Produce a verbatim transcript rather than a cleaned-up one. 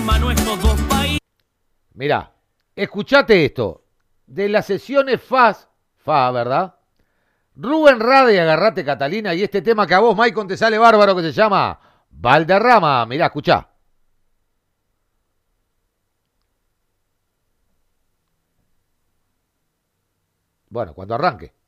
hermano estos dos países. Mirá, escuchate esto. De las sesiones F A S, F A, ¿verdad? Rubén Rade, agarrate Catalina, y este tema que a vos, Maicon, te sale bárbaro, que se llama Valderrama. Mirá, escuchá. Bueno, cuando arranque.